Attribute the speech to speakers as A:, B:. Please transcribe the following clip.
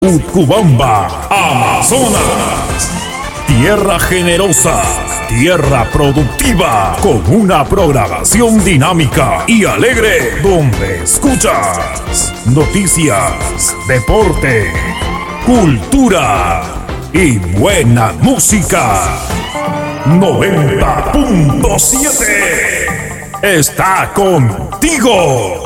A: Utcubamba, Amazonas. Tierra generosa, tierra productiva, con una programación dinámica y alegre, donde escuchas noticias, deporte, cultura y buena música. 90.7 está contigo.